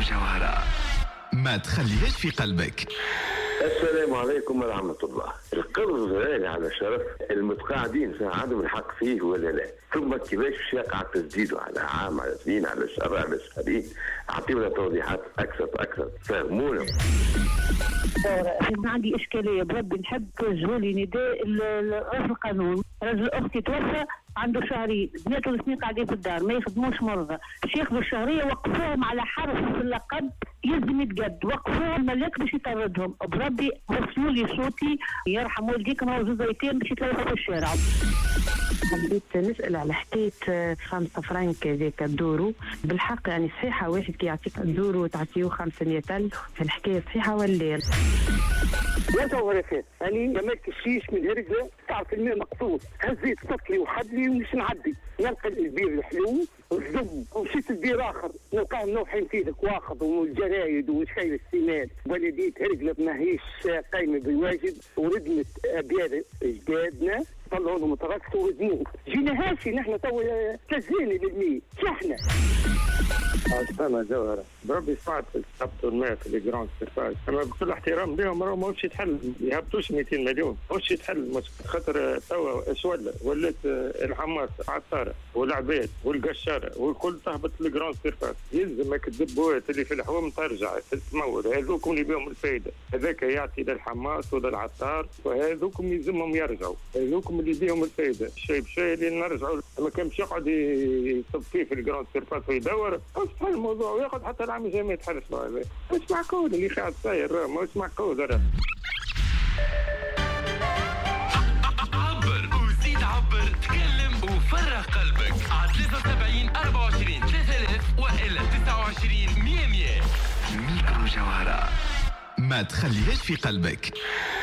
جوهرة ما تخليهاش في قلبك. السلام عليكم ورحمة الله. القرض غالي على شرف المتقاعدين عندهم الحق فيه ولا لا؟ ثم كيفاش باش يقع تسديده على عام على سنين على شهر على شهرين؟ أعطيونا توضيحات أكثر فهمونا. ما عندي إشكالية بربي نحب توجهولي نداء رجل القانون. رجل أختي توفى عنده شهرين، بناته الاثنين قاعدين في الدار ما يخدموش مرضى، باش ياخذوا الشهريه وقفوهم على حرف في اللقب يلزم يتقد، وقفوهم ملاك باش يطردهم، بربي وصلوا لي صوتي يرحم والديك ما هو زوزيتين باش يتلوثوا في الشارع. حبيت نسأل على حكاية 5 فرنك هذاك الدورو، بالحق يعني صحيحة واحد كي يعطيك الدورو تعطيه 500,000، الحكاية صحيحة ولا؟ يا جوهرتين أنا ما كشيش من الرجلة تعرف الماء مقصود، هزيت سطلي وحدلي ومش نعدي، نلقى البير الحلو والزم ومشيت البير آخر نلقاهم نوحين فيه الكواخذ والجرايد وشايل السماد، ولديت رجلة ماهيش قايمة بالواجب وردمت أبيار جدادنا طلعوا لهم تركت وردموه، جينا هاشي نحن تو تزيني للمية شحنا. أنا جوهرة بربي سمعت هبطوا الماء في الجراند سيرفاس، أما بكل احترام لهم راهو ماهوش يتحل، يهبطوش 200 مليون ماهوش يتحل المشكل، خاطر توا اش ولات الحماس عطارة والعباد والقشارة والكل تهبط الجراند سيرفاس، يلزمك الدبوات اللي في الحوم ترجع تتمول، هذوكم اللي بهم الفايدة، هذاك يعطي للحماس وللعطار وهذوكم يلزمهم يرجعوا، هذوكم اللي بهم الفايدة، شيء بشيء اللي نرجعوا، ما كان باش يقعد يصب فيه في الجراند سيرفاس ويدور حل الموضوع وياخذ حتى العام الجاي ما يتحلش هذا، مش معقول اللي قاعد صاير مش معقول. عبر وزيد عبر، تكلم وفرغ قلبك على 73 24 3000 وإلا 29 100. ميكرو جوهرة ما تخليهاش في قلبك.